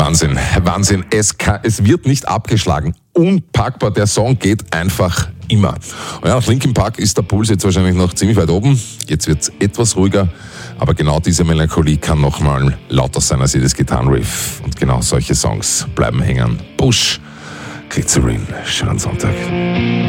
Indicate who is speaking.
Speaker 1: Wahnsinn. Es wird nicht abgeschlagen. Unpackbar, der Song geht einfach immer. Und ja, nach Linkin Park ist der Puls jetzt wahrscheinlich noch ziemlich weit oben. Jetzt wird es etwas ruhiger, aber genau diese Melancholie kann nochmal lauter sein als jedes Gitarrenriff. Und genau solche Songs bleiben hängen. Bush, Glycerin, schönen Sonntag.